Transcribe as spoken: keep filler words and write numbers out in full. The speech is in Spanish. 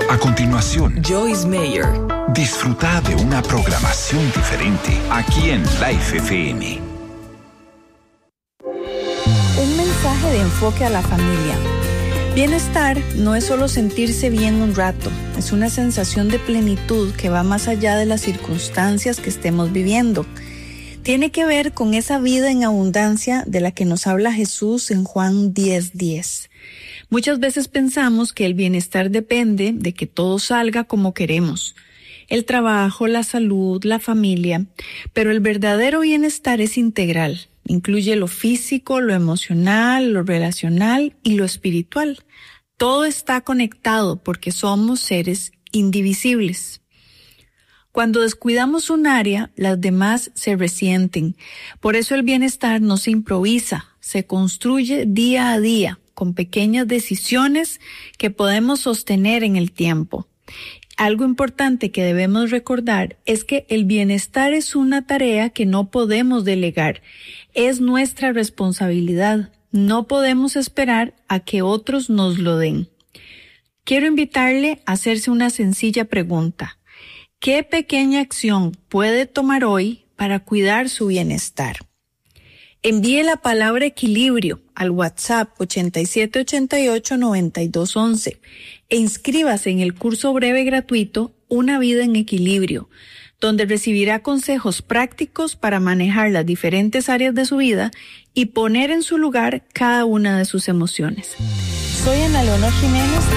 A continuación, Joyce Meyer. Disfruta de una programación diferente aquí en Life F M. Un mensaje de enfoque a la familia. Bienestar no es solo sentirse bien un rato, es una sensación de plenitud que va más allá de las circunstancias que estemos viviendo. Tiene que ver con esa vida en abundancia de la que nos habla Jesús en Juan diez diez. Muchas veces pensamos que el bienestar depende de que todo salga como queremos. El trabajo, la salud, la familia, pero el verdadero bienestar es integral. Incluye lo físico, lo emocional, lo relacional y lo espiritual. Todo está conectado porque somos seres indivisibles. Cuando descuidamos un área, las demás se resienten. Por eso el bienestar no se improvisa, se construye día a día, con pequeñas decisiones que podemos sostener en el tiempo. Algo importante que debemos recordar es que el bienestar es una tarea que no podemos delegar. Es nuestra responsabilidad. No podemos esperar a que otros nos lo den. Quiero invitarle a hacerse una sencilla pregunta. ¿Qué pequeña acción puede tomar hoy para cuidar su bienestar? Envíe la palabra equilibrio al WhatsApp ochenta y siete ochenta y ocho noventa y dos once e inscríbase en el curso breve gratuito Una vida en equilibrio, donde recibirá consejos prácticos para manejar las diferentes áreas de su vida y poner en su lugar cada una de sus emociones. Soy Ana Leonor Jiménez